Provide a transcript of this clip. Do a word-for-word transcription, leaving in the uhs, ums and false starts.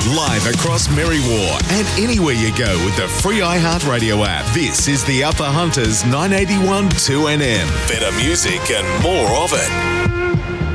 live across Merriwa and anywhere you go with the free iHeartRadio app. This is the Upper Hunters nine eighty-one two N M. Better music and more of it.